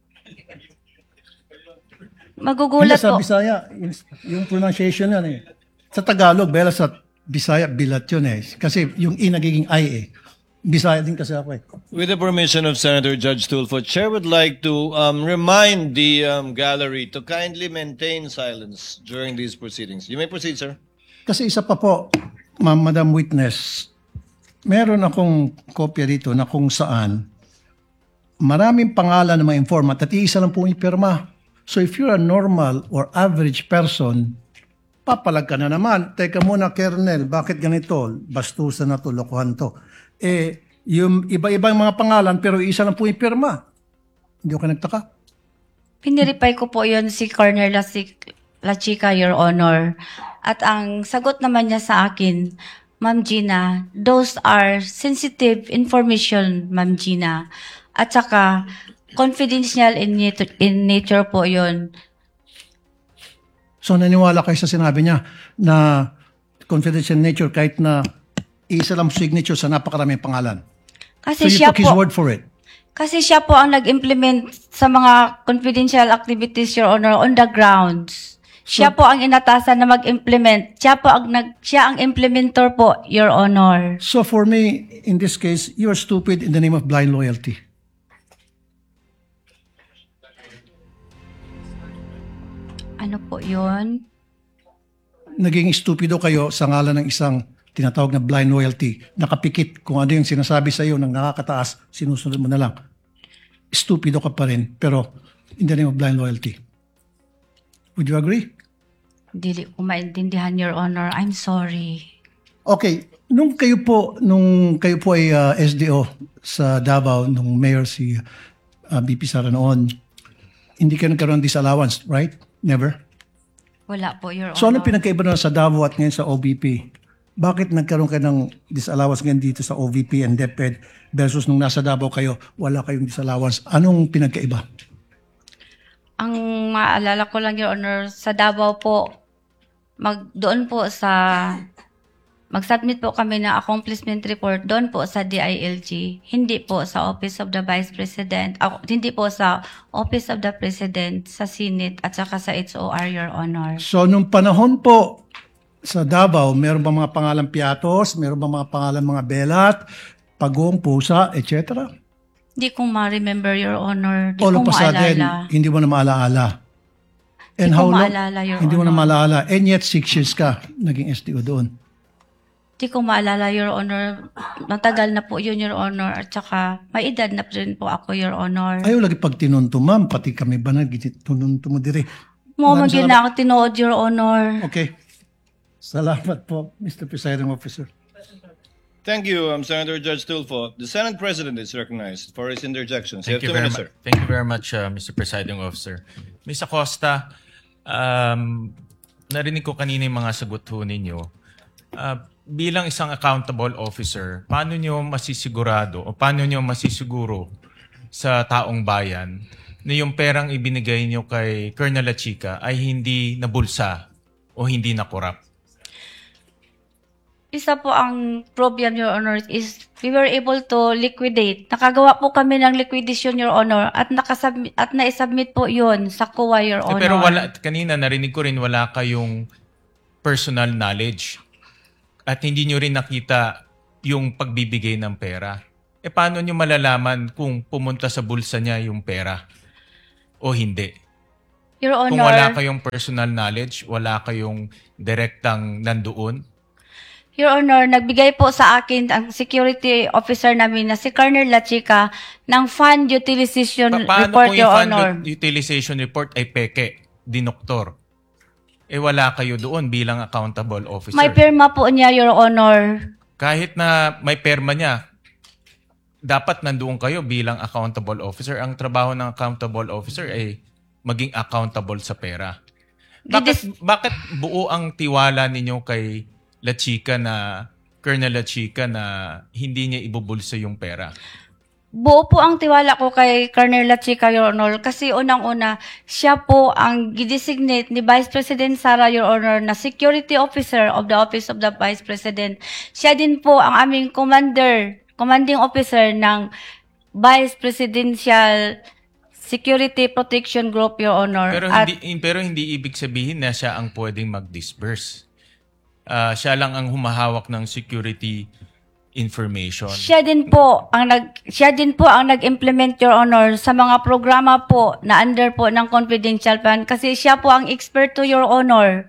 Magugulat Hindi, sa po. Bisaya, yung pronunciation yan eh. Sa Tagalog, belat, sa Bisaya, bilat yun eh. Kasi yung I nagiging I eh. Bisaya din kasi ako eh. With the permission of Senator Judge Tulfo, Chair would like to remind the gallery to kindly maintain silence during these proceedings. You may proceed, sir. Kasi isa pa po, Madam Witness, meron akong kopya dito na kung saan maraming pangalan ng mga informant at iisa lang po ipirma. So if you're a normal or average person, papalag ka na naman. Teka muna, Kernel, bakit ganito? Bastusan na to, lokohan to. Yung iba-ibang mga pangalan pero isa lang po ipirma. Hindi ko nagtaka. Piniripay ko po yun si Colonel La Chica, Your Honor. At ang sagot naman niya sa akin, Ma'am Gina, those are sensitive information, Ma'am Gina. At saka, confidential in nature po yun. So naniwala kayo sa sinabi niya na confidential nature kahit na isa lang signature sa napakaraming pangalan. Kasi So you siya took his po, word for it. kasi siya po ang nag-implement sa mga confidential activities, Your Honor, on the grounds. Siya po ang inatasan na mag-implement. Siya ang implementor po, Your Honor. So for me, in this case, you are stupid in the name of blind loyalty. Ano po yun? Naging stupido kayo sa ngalan ng isang tinatawag na blind loyalty. Nakapikit kung ano yung sinasabi sa iyo ng nakakataas, sinusunod mo na lang. Stupido ka pa rin, pero in the name of blind loyalty. Would you agree? Dili ko maintindihan, Your Honor. I'm sorry. Okay, nung kayo po ay SDO sa Davao, nung mayor si BP Sara noon, hindi kayo nagkaroon ng disallowance, right? Never? Wala po, Your Honor. So ano pinagkaiba na sa Davao at ngayon sa OVP? Bakit nagkaroon kayo ng disallowance ngayon dito sa OVP and DepEd versus nung nasa Davao kayo, wala kayong disallowance? Anong pinagkaiba? Ang maalala ko lang, Your Honor, sa Davao po, doon po mag-submit po kami ng accomplishment report doon po sa DILG, hindi po sa Office of the Vice President, hindi po sa Office of the President, sa Senate at saka sa HOR, Your Honor. So nung panahon po sa Davao, meron ba mga pangalan piatos? Meron ba mga pangalan mga belat, pagong, pusa, etc.? Hindi ko ma-remember, Your Honor. Hindi All ko of a sudden, maalala. hindi mo na maalaala. And Hindi ko how long? maalala, Your Hindi mo na Honor. maalaala. And yet 6 years ka naging SDO doon. Hindi ko maalala, Your Honor. Matagal na po yun, Your Honor. At saka, may edad na rin po ako, Your Honor. Ayaw lagi pag tinunto, ma'am. Pati kami ba nagtinunto mo dire? Mo Maraming magin na ako tinuod, Your Honor. Okay. Salamat po, Mr. Presiding Officer. Thank you, Senator Judge Tulfo. The Senate President is recognized for his interjections. Thank you have 2 very minutes, much. sir. Thank you very much, Mr. Presiding Officer. Ms. Acosta, narinig ko kanina yung mga sagot ho ninyo. Bilang isang accountable officer, paano nyo masisigurado o paano nyo masisiguro sa taong bayan na yung perang ibinigay nyo kay Colonel La Chica ay hindi nabulsa o hindi nakorap? Isa po ang problem, Your Honor, is we were able to liquidate. Nakagawa po kami ng liquidation, Your Honor, at na-submit po yun sa COA, Your Honor. Pero kanina narinig ko rin wala kayong personal knowledge at hindi nyo rin nakita yung pagbibigay ng pera. Paano nyo malalaman kung pumunta sa bulsa niya yung pera o hindi? Your Honor, Kung wala kayong personal knowledge, wala kayong direktang nandoon, Your Honor, nagbigay po sa akin ang security officer namin na si Colonel Lachica ng fund utilization paano report, kung Your yung fund Honor. utilization report ay peke, dinoktor? Wala kayo doon bilang accountable officer. May pirma po niya, Your Honor. Kahit na may perma niya, dapat nandoon kayo bilang accountable officer. Ang trabaho ng accountable officer ay maging accountable sa pera. Bakit buo ang tiwala ninyo kay Lachica Colonel Lachica na hindi niya ibubulsa yung pera? Buo po ang tiwala ko kay Colonel Lachica, Your Honor, kasi unang-una, siya po ang gidesignate ni Vice President Sara, Your Honor, na Security Officer of the Office of the Vice President. Siya din po ang aming commanding officer ng Vice Presidential Security Protection Group, Your Honor. Pero hindi ibig sabihin na siya ang pwedeng mag-disburse. Siya lang ang humahawak ng security information. Siya din po ang nag-implement, Your Honor, sa mga programa po na under po ng confidential fund kasi siya po ang expert to, Your Honor.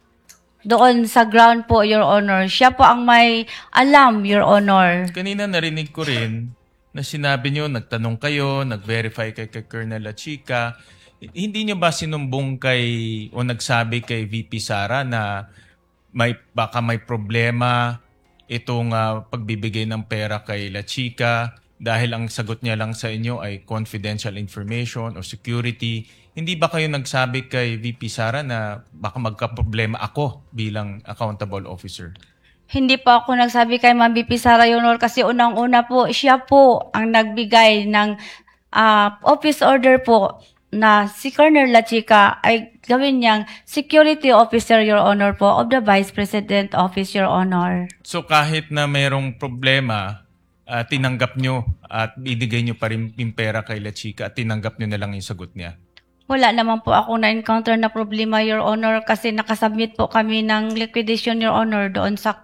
Doon sa ground po, Your Honor. Siya po ang may alam, Your Honor. Kanina narinig ko rin na sinabi nyo, nagtanong kayo, nag-verify kay Colonel Lachica. Hindi nyo ba sinumbong o nagsabi kay VP Sara na baka may problema itong pagbibigay ng pera kay Lachica dahil ang sagot niya lang sa inyo ay confidential information o security? Hindi ba kayo nagsabi kay VP Sara na baka magka-problema ako bilang accountable officer? Hindi po ako nagsabi kay Ma'am VP Sara, Your Honor, kasi unang-una po, siya po ang nagbigay ng office order po na si Colonel Lachica ay gawin niyang security officer, Your Honor, po of the Vice President Office, Your Honor. So kahit na mayroong problema, tinanggap nyo at ibigay nyo pa rin yung pera kay Lachica at tinanggap nyo na lang yung sagot niya? Wala naman po ako na-encounter na problema, Your Honor, kasi nakasubmit po kami ng liquidation, Your Honor, doon sa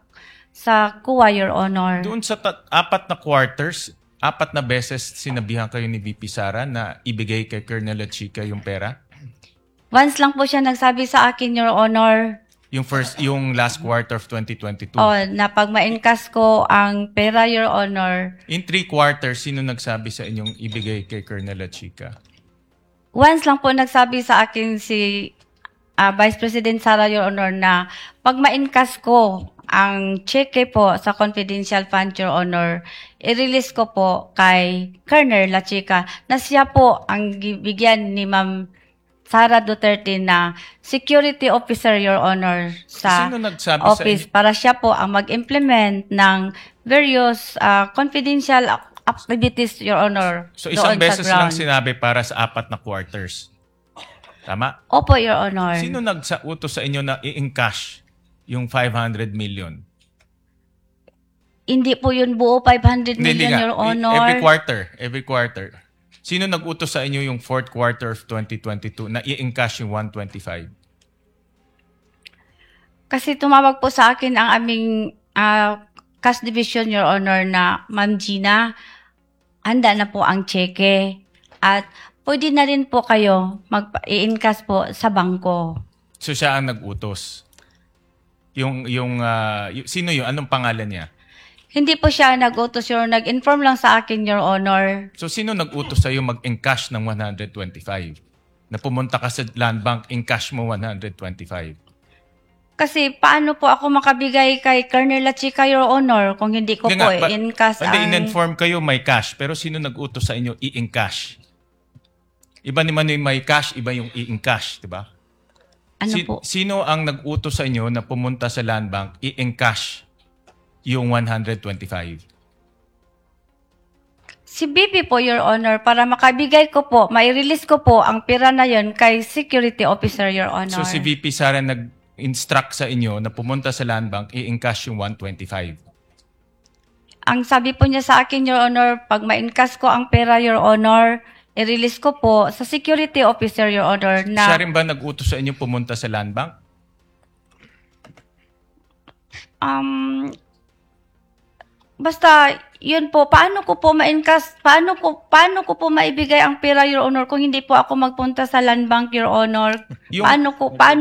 COA, Your Honor. Doon sa 4 na quarters, 4 na beses sinabihan kayo ni VP Sara na ibigay kay Colonel Lachica yung pera? Once lang po siya nagsabi sa akin, Your Honor. Yung last quarter of 2022? Na pag ma-encash ko ang pera, Your Honor. In 3 quarters, sino nagsabi sa inyong ibigay kay Colonel Lachica? Once lang po nagsabi sa akin si Vice President Sara, Your Honor, na pag ma-encash ko ang cheque po sa confidential fund, Your Honor, i-release ko po kay Colonel Lachica na siya po ang bigyan ni Ma'am Sara Duterte na security officer, Your Honor, sa office para siya po ang mag-implement ng various confidential activities, Your Honor. So isang beses lang sinabi para sa 4 na quarters. Tama? Opo, Your Honor. Sino nag-utos sa inyo na i-encash yung 500 million? Hindi po yun buo 500 million, Your Honor. Every quarter. Sino nag-utos sa inyo yung 4th quarter of 2022 na i-encash yung 125? Kasi tumawag po sa akin ang aming cash division, Your Honor, na Ma'am Gina, handa na po ang cheque. At pwede na rin po kayo mag-i-encash po sa bangko. So siya ang nag-utos? Sino yun? Anong pangalan niya? Hindi po siya nag-utos, Your Honor. Nag-inform lang sa akin, Your Honor. So sino nag-utos sa'yo mag-encash ng 125? Na pumunta ka sa land bank, encash mo 125? Kasi paano po ako makabigay kay Colonel Lachica, Your Honor, kung hindi ko po i-encash ang... Hindi, in-inform kayo may cash, pero sino nag-utos sa inyo i-encash? Iba naman yung may cash, iba yung i-encash, di ba? Ano po? Sino ang nag-utos sa inyo na pumunta sa land bank, i-encash yung 125? Si BP po, Your Honor, para makabigay ko po, mai-release ko po ang pera na yon kay security officer, Your Honor. So si VP Sara instruct sa inyo na pumunta sa land bank, i-encash yung 125? Ang sabi po niya sa akin, Your Honor, pag ma-encash ko ang pera, Your Honor, i-release ko po sa security officer, Your Honor, na... Siya rin ba nag-utos sa inyo pumunta sa land bank? Basta, yun po, paano ko po ma-encash, paano ko po maibigay ang pera, Your Honor, kung hindi po ako magpunta sa land bank, Your Honor? Yung- Paano